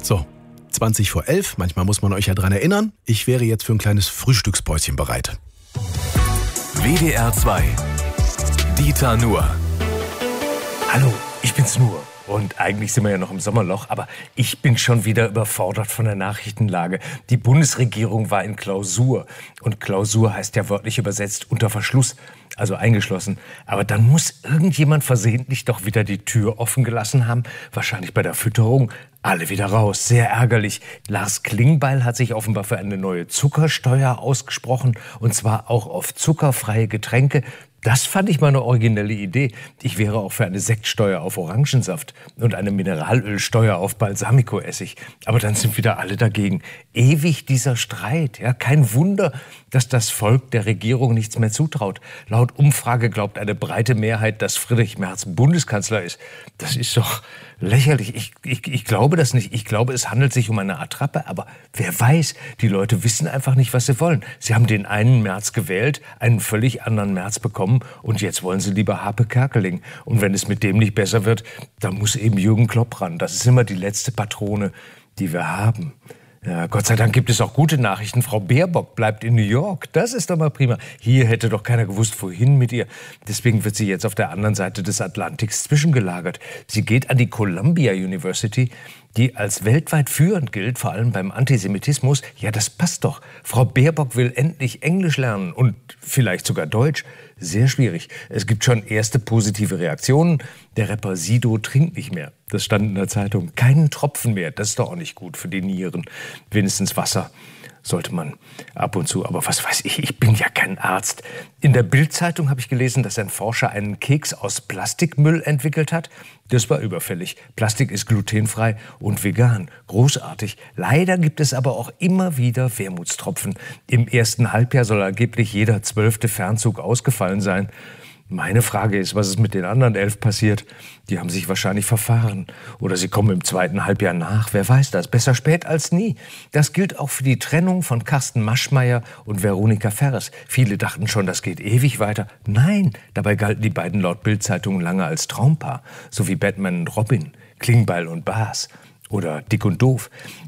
So, 20 vor 11, manchmal muss man euch ja dran erinnern. Ich wäre jetzt für ein kleines Frühstückspäuschen bereit. WDR 2. Dieter Nuhr. Hallo, ich bin's Nuhr. Und eigentlich sind wir ja noch im Sommerloch, aber ich bin schon wieder überfordert von der Nachrichtenlage. Die Bundesregierung war in Klausur. Und Klausur heißt ja wörtlich übersetzt unter Verschluss, also eingeschlossen. Aber dann muss irgendjemand versehentlich doch wieder die Tür offen gelassen haben. Wahrscheinlich bei der Fütterung. Alle wieder raus. Sehr ärgerlich. Lars Klingbeil hat sich offenbar für eine neue Zuckersteuer ausgesprochen. Und zwar auch auf zuckerfreie Getränke. Das fand ich mal eine originelle Idee. Ich wäre auch für eine Sektsteuer auf Orangensaft und eine Mineralölsteuer auf Balsamicoessig. Aber dann sind wieder alle dagegen. Ewig dieser Streit. Ja, kein Wunder, dass das Volk der Regierung nichts mehr zutraut. Laut Umfrage glaubt eine breite Mehrheit, dass Friedrich Merz Bundeskanzler ist. Das ist doch lächerlich. Ich glaube das nicht. Ich glaube, es handelt sich um eine Attrappe. Aber wer weiß, die Leute wissen einfach nicht, was sie wollen. Sie haben den einen Merz gewählt, einen völlig anderen Merz bekommen. Und jetzt wollen sie lieber Harpe Kerkeling. Und wenn es mit dem nicht besser wird, dann muss eben Jürgen Klopp ran. Das ist immer die letzte Patrone, die wir haben. Ja, Gott sei Dank gibt es auch gute Nachrichten. Frau Baerbock bleibt in New York. Das ist doch mal prima. Hier hätte doch keiner gewusst, wohin mit ihr. Deswegen wird sie jetzt auf der anderen Seite des Atlantiks zwischengelagert. Sie geht an die Columbia University, die als weltweit führend gilt, vor allem beim Antisemitismus. Ja, das passt doch. Frau Baerbock will endlich Englisch lernen und vielleicht sogar Deutsch. Sehr schwierig. Es gibt schon erste positive Reaktionen. Der Rapper Sido trinkt nicht mehr. Das stand in der Zeitung. Keinen Tropfen mehr. Das ist doch auch nicht gut für die Nieren. Wenigstens Wasser sollte man ab und zu. Aber was weiß ich, ich bin ja kein Arzt. In der Bild-Zeitung habe ich gelesen, dass ein Forscher einen Keks aus Plastikmüll entwickelt hat. Das war überfällig. Plastik ist glutenfrei und vegan. Großartig. Leider gibt es aber auch immer wieder Wermutstropfen. Im ersten Halbjahr soll angeblich jeder 12. Fernzug ausgefallen sein. Meine Frage ist, was ist mit den anderen 11 passiert? Die haben sich wahrscheinlich verfahren. Oder sie kommen im zweiten Halbjahr nach. Wer weiß das? Besser spät als nie. Das gilt auch für die Trennung von Carsten Maschmeyer und Veronika Ferres. Viele dachten schon, das geht ewig weiter. Nein, dabei galten die beiden laut Bild-Zeitung lange als Traumpaar. So wie Batman und Robin, Klingbeil und Bas oder Dick und Doof.